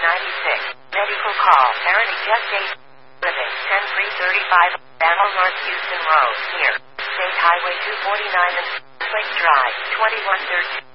96. Medical call. Parity just 8. Living. 10335. Battle North Houston Road. Near State Highway 249 and Lake Drive. 2113.